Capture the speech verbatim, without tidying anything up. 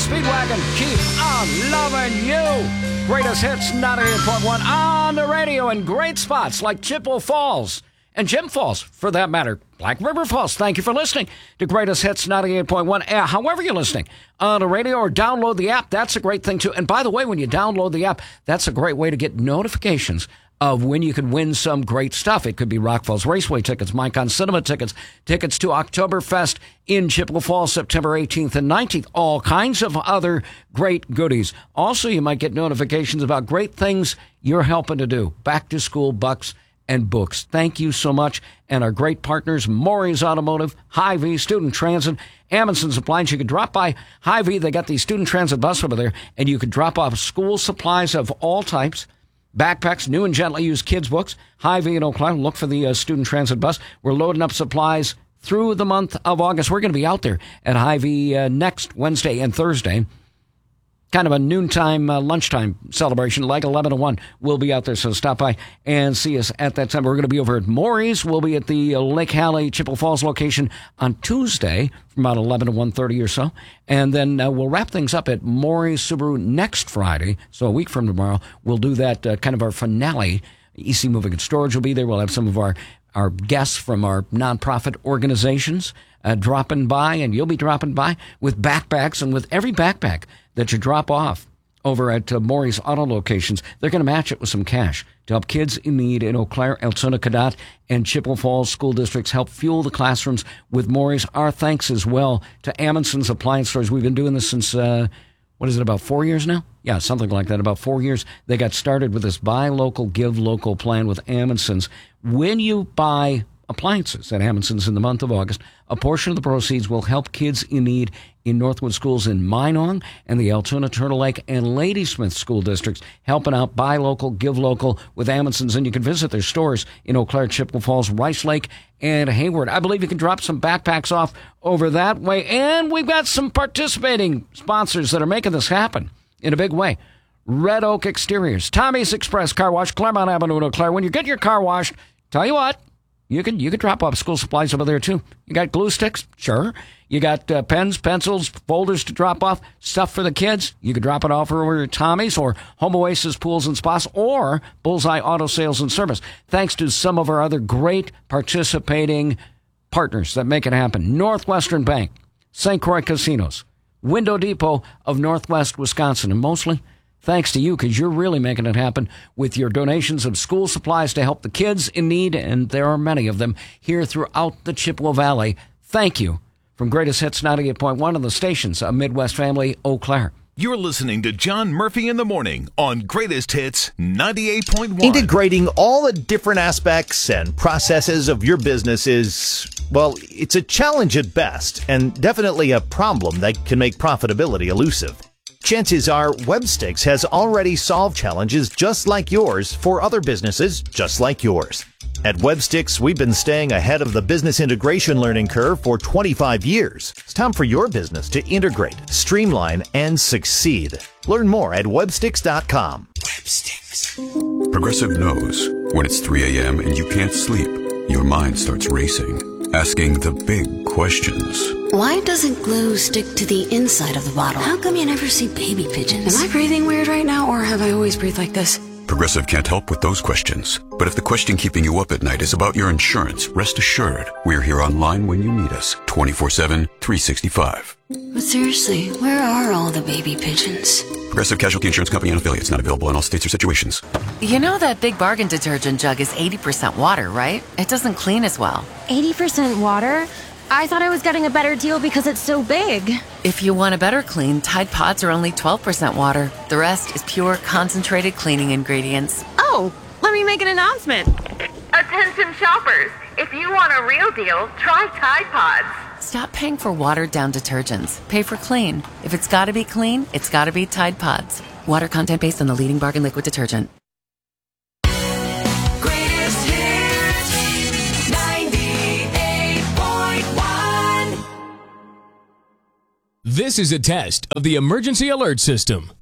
Speedwagon, keep on loving you. Greatest hits, ninety-eight point one on the radio, and great spots like Chippewa Falls and Jim Falls, for that matter. Black River Falls. Thank you for listening to Greatest Hits ninety-eight point one. Uh, however you're listening, on the radio or download the app, that's a great thing too. And by the way, when you download the app, that's a great way to get notifications of when you can win some great stuff. It could be Rock Falls Raceway tickets, Micon Cinema tickets, tickets to Oktoberfest in Chippewa Falls, September eighteenth and nineteenth, all kinds of other great goodies. Also, you might get notifications about great things you're helping to do. Back to school bucks and books. Thank you so much. And our great partners, Maury's Automotive, Hy-Vee, Student Transit, Amundsen's Appliance. You could drop by Hy-Vee. They got the Student Transit bus over there, and you could drop off school supplies of all types, backpacks, new and gently used kids' books. Hy-Vee in Eau Claire. Look for the uh, Student Transit bus. We're loading up supplies through the month of August. We're going to be out there at Hy-Vee uh, next Wednesday and Thursday. Kind of a noontime, uh, lunchtime celebration, like eleven to one. We'll be out there, so stop by and see us at that time. We're going to be over at Maury's. We'll be at the uh, Lake Hallie, Chippewa Falls location on Tuesday from about eleven to one thirty or so. And then uh, we'll wrap things up at Maury's Subaru next Friday, so a week from tomorrow. We'll do that uh, kind of our finale. E C Moving and Storage will be there. We'll have some of our, our guests from our nonprofit organizations uh, dropping by, and you'll be dropping by with backpacks, and with every backpack that you drop off over at uh, Maury's Auto locations, they're going to match it with some cash to help kids in need in Eau Claire, Altoona, Cadott, and Chippewa Falls school districts. Help fuel the classrooms with Maury's. Our thanks as well to Amundsen's Appliance Stores. We've been doing this since, uh, what is it, about four years now? Yeah, something like that, about four years. They got started with this buy local, give local plan with Amundsen's. When you buy appliances at Amundsen's in the month of August, a portion of the proceeds will help kids in need in Northwood schools in Minong and the Altoona, Turtle Lake, and Ladysmith school districts, helping out buy local, give local with Amundsen's. And you can visit their stores in Eau Claire, Chippewa Falls, Rice Lake, and Hayward. I believe you can drop some backpacks off over that way. And we've got some participating sponsors that are making this happen in a big way. Red Oak Exteriors, Tommy's Express Car Wash, Claremont Avenue in Eau Claire. When you get your car washed, tell you what, You can you can drop off school supplies over there, too. You got glue sticks? Sure. You got uh, pens, pencils, folders to drop off, stuff for the kids? You can drop it off over at Tommy's or Home Oasis Pools and Spas or Bullseye Auto Sales and Service. Thanks to some of our other great participating partners that make it happen. Northwestern Bank, Saint Croix Casinos, Window Depot of Northwest Wisconsin, and mostly thanks to you, because you're really making it happen with your donations of school supplies to help the kids in need, and there are many of them here throughout the Chippewa Valley. Thank you. From Greatest Hits ninety-eight point one on the stations of Midwest Family, Eau Claire. You're listening to John Murphy in the Morning on Greatest Hits ninety-eight point one. Integrating all the different aspects and processes of your business is, well, it's a challenge at best, and definitely a problem that can make profitability elusive. Chances are Webstix has already solved challenges just like yours for other businesses just like yours. At Webstix, we've been staying ahead of the business integration learning curve for twenty-five years. It's time for your business to integrate, streamline, and succeed. Learn more at webstix dot com. Webstix. Progressive knows when it's three a.m. and you can't sleep, your mind starts racing, asking the big questions. Why doesn't glue stick to the inside of the bottle? How come you never see baby pigeons? Am I breathing weird right now, or have I always breathed like this? Progressive can't help with those questions. But if the question keeping you up at night is about your insurance, rest assured, we're here online when you need us, twenty-four seven, three sixty-five. But seriously, where are all the baby pigeons? Progressive Casualty Insurance Company and affiliates, not available in all states or situations. You know that Big Bargain detergent jug is eighty percent water, right? It doesn't clean as well. eighty percent water? I thought I was getting a better deal because it's so big. If you want a better clean, Tide Pods are only twelve percent water. The rest is pure, concentrated cleaning ingredients. Oh, let me make an announcement. Attention shoppers, if you want a real deal, try Tide Pods. Stop paying for watered-down detergents. Pay for clean. If it's gotta be clean, it's gotta be Tide Pods. Water content based on the leading bargain liquid detergent. Greatest Hits ninety-eight point one. This is a test of the emergency alert system.